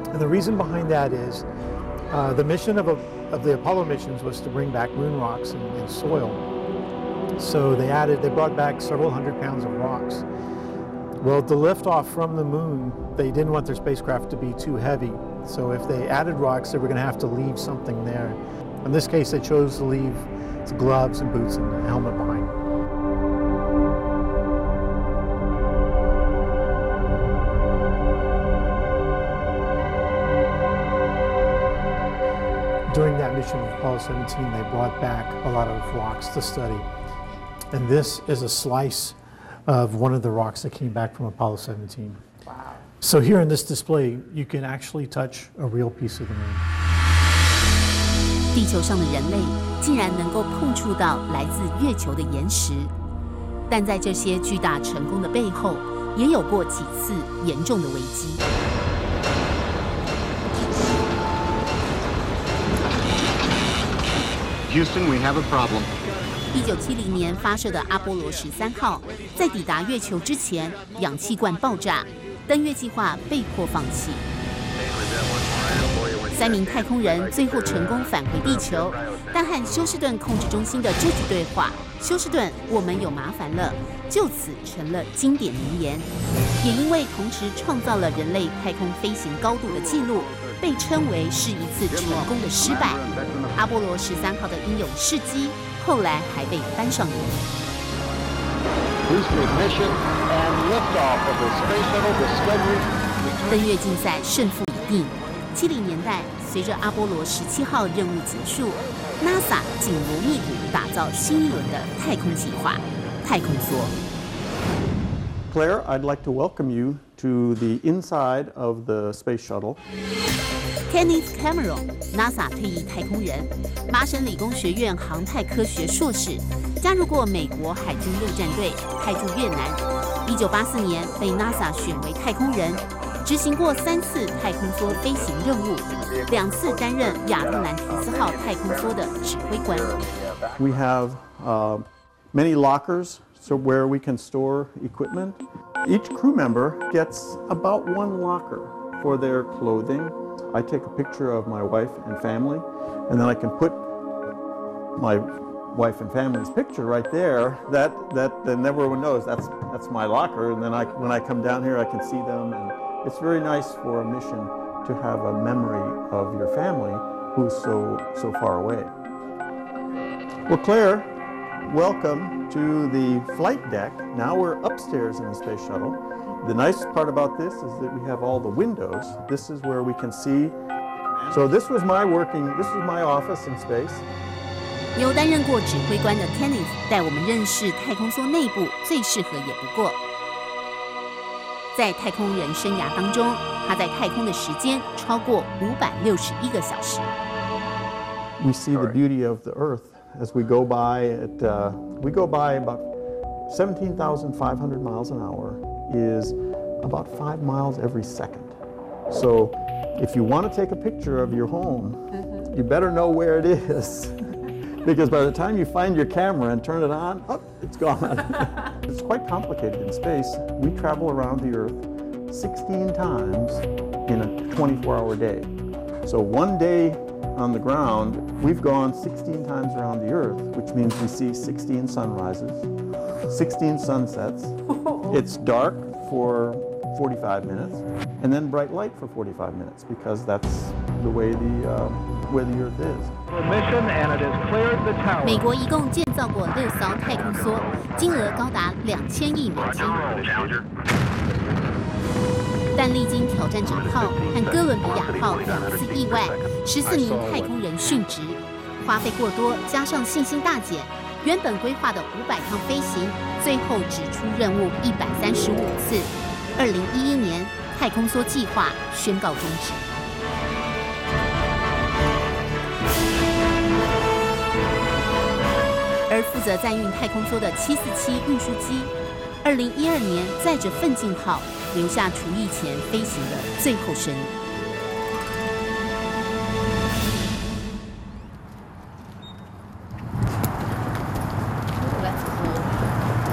And the reason behind that is the mission of the Apollo missions was to bring back moon rocks and soil. So they brought back several hundred pounds of rocks. Well, the liftoff from the moon, they didn't want their spacecraft to be too heavy. So if they added rocks, they were going to have to leave something there. In this case, they chose to leave gloves and boots and a helmet behind. During that mission of Apollo 17, they brought back a lot of rocks to study. And this is a slice of one of the rocks that came back from Apollo 17. Wow. So here in this display, you can actually touch a real piece of the moon. 地球上的人类竟然能够碰触到来自月球的岩石，但在这些巨大成功的背后，也有过几次严重的危机。 Houston, we have a problem. 1970年发射的阿波罗13号，在抵达月球之前，氧气罐爆炸，登月计划被迫放弃。3名太空人最后成功返回地球，但和休斯顿控制中心的这句对话“休斯顿，我们有麻烦了”，就此成了经典名言。也因为同时创造了人类太空飞行高度的记录，被称为是一次成功的失败。阿波罗13号的英勇事迹，后来还被搬上荧幕。登月竞赛胜负已定。70年代，随着阿波罗17号任务结束 ，NASA 紧锣密鼓打造新一轮的太空计划——太空梭。 Claire, I'd like to welcome you to the inside of the space shuttle. Kenneth Cameron, NASA 退役太空人，麻省理工学院航太科学硕士，加入过美国海军陆战队，派驻越南。1984年被 NASA 选为太空人。执行过3次太空梭飞行任务，2次担任亚特兰蒂斯号太空梭的指挥官。 We have many lockers, so where we can store equipment. Each crew member gets about 1 locker for their clothing. I take a picture of my wife and family, and then I can put my wife and family's picture right there. That then everyone knows that's my locker, and then when I come down here, I can see them. And it's very nice for a mission to have a memory of your family who's so far away. Well, Claire, welcome to the flight deck. Now we're upstairs in the space shuttle. The nice part about this is that we have all the windows. This is where we can see. So this was my office in space. 由担任过指挥官的 Kenneth 带我们认识太空梭内部最适合也不过。在太空人生涯当中，他在太空的时间超过561个小时。 We see the beauty of the Earth as we go by. We go by about 17,500 miles an hour. Is about 5 miles every second. So, if you want to take a picture of your home, you better know where it is, because by the time you find your camera and turn it on, oh, it's gone. It's quite complicated in space. We travel around the Earth 16 times in a 24-hour day. So one day on the ground, we've gone 16 times around the Earth, which means we see 16 sunrises, 16 sunsets. It's dark for 45 minutes, and then bright light for 45 minutes, because that's the way the Earth is. 美国一共建造过6艘太空梭，金额高达2000亿美金。但历经挑战者号和哥伦比亚号2次意外，14名太空人殉职，花费过多加上信心大减，原本规划的500趟飞行，最后只出任务135次。2011年，太空梭计划宣告终止。而负责载运太空梭的747运输机，2012年载着奋进号留下除役前飞行的最后身影。